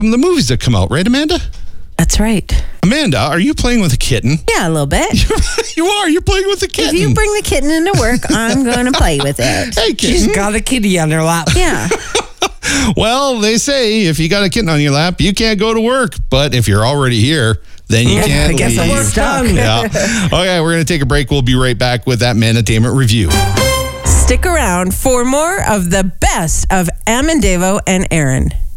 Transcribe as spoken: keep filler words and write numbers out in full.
the movies that come out, right, Amanda? That's right. Amanda, are you playing with a kitten? Yeah, a little bit. You are. You're playing with a kitten. If you bring the kitten into work, I'm going to play with it. Hey, kitten. She's got a kitty on her lap. Yeah. Well, they say if you got a kitten on your lap, you can't go to work. But if you're already here, then you can't I guess leave. I'm stuck. Yeah. Okay, we're going to take a break. We'll be right back with that Manatainment Review. Stick around for more of the best of Am and Davo and Aaron.